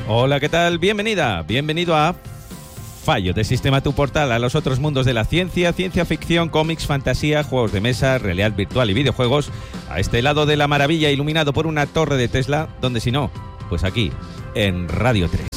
Hola, ¿qué tal? Bienvenida, bienvenido a Fallo de Sistema, tu portal a los otros mundos de la ciencia, ciencia ficción, cómics, fantasía, juegos de mesa, realidad virtual y videojuegos, a este lado de la maravilla iluminado por una torre de Tesla, donde si no, pues aquí, en Radio 3.